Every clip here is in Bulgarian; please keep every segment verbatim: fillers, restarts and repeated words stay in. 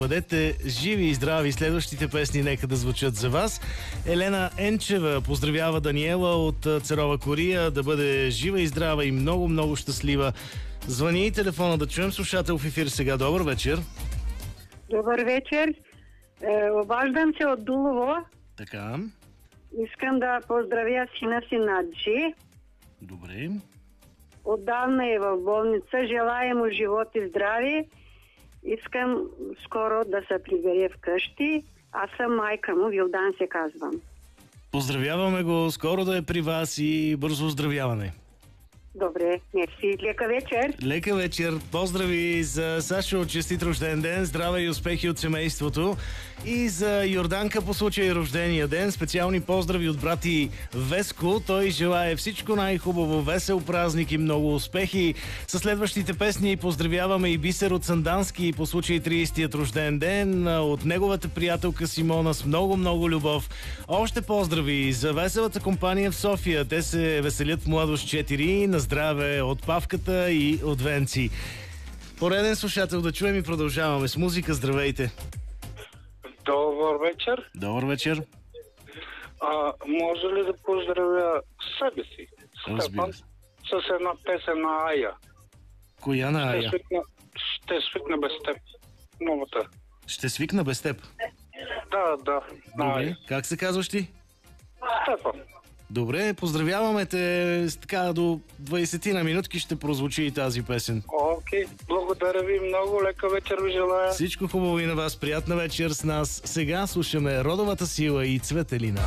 Бъдете живи и здрави. Следващите песни нека да звучат за вас. Елена Енчева поздравява Даниела от Церова Кория да бъде жива и здрава и много, много щастлива. Звъни и телефона да чуем слушател в ефир сега. Добър вечер. Добър вечер. Е, обаждам се от Дулово. Така. Искам да поздравя сина си Наджи. Добре. Отдавна е в болница. Желая му живот и здраве. Искам скоро да се прибере вкъщи. Аз съм майка му, Вилдан се казвам. Поздравяваме го, скоро да е при вас и бързо оздравяване. Добре, мерси. Лека вечер. Лека вечер. Поздрави за Сашо, честит рожден ден, здраве и успехи от семейството. И за Йорданка по случай рождения ден. Специални поздрави от брати Веско. Той желае всичко най-хубаво, весел празник и много успехи. Със следващите песни поздравяваме и Бисер от Сандански по случай тридесетият рожден ден. От неговата приятелка Симона с много-много любов. Още поздрави за веселата компания в София. Те се веселят в Младост четири. На здраве от Павката и от Венци. Пореден слушател да чуем и продължаваме с музика. Здравейте! Добър вечер. Добър вечер. А, може ли да поздравя себе си, Стефан, с една песен на Ая? Коя на Ая? Ще свикна, ще свикна без теб. Новата. Ще свикна без теб? Да, да. Добре. Как се казваш ти? Стефан. Добре, поздравяваме те. Така до двайсет на минутки ще прозвучи и тази песен. Окей, благодаря ви много. Лека вечер ви желая. Всичко хубаво и на вас. Приятна вечер с нас. Сега слушаме Родовата сила и Цветелина.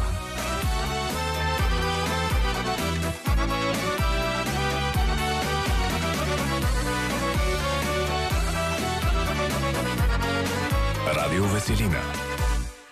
Радио Веселина.